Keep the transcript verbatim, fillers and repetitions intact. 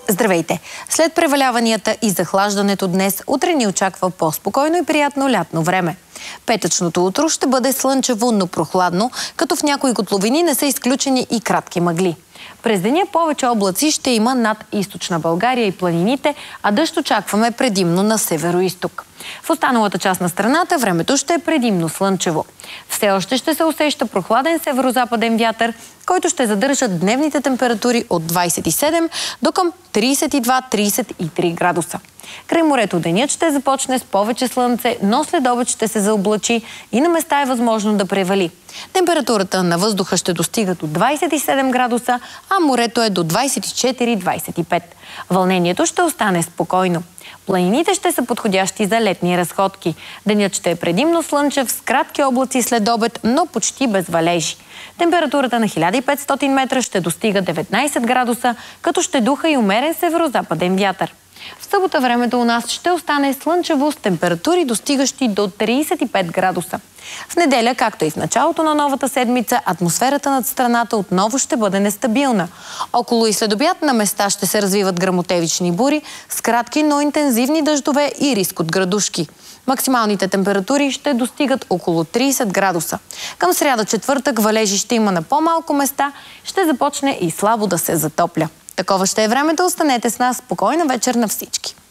Здравейте! След преваляванията и захлаждането днес, утре ни очаква по-спокойно и приятно лятно време. Петъчното утро ще бъде слънчево, но прохладно, като в някои котловини не са изключени и кратки мъгли. През деня повече облаци ще има над източна България и планините, а дъжд очакваме предимно на северо-изток. В останалата част на страната времето ще е предимно слънчево. Все още ще се усеща прохладен северо-западен вятър, който ще задържа дневните температури от двадесет и седем до към тридесет и два до тридесет и три градуса. Край морето денят ще започне с повече слънце, но след обед ще се заоблачи и на места е възможно да превали. Температурата на въздуха ще достига до двадесет и седем градуса, а морето е до двадесет и четири до двадесет и пет. Вълнението ще остане спокойно. Планините ще са подходящи за летни разходки. Денят ще е предимно слънчев, с кратки облаци след обед, но почти без валежи. Температурата на хиляда и петстотин метра ще достига деветнадесет градуса, като ще духа и умерен северо-западен вятър. В събота времето у нас ще остане слънчево с температури достигащи до тридесет и пет градуса. В неделя, както и в началото на новата седмица, атмосферата над страната отново ще бъде нестабилна. Около и след обяд на места ще се развиват гръмотевични бури с кратки, но интензивни дъждове и риск от градушки. Максималните температури ще достигат около тридесет градуса. Към сряда четвъртък валежи ще има на по-малко места, ще започне и слабо да се затопля. Такова ще е времето, останете с нас. Спокойна вечер на всички!